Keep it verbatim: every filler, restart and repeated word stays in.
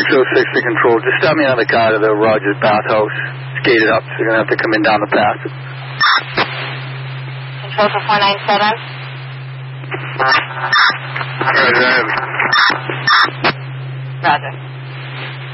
six oh six to control. Just stop me another car to the Rogers bathhouse. It's gated up, so you're going to have to come in down the path. Control for four nine seven. Roger. Roger.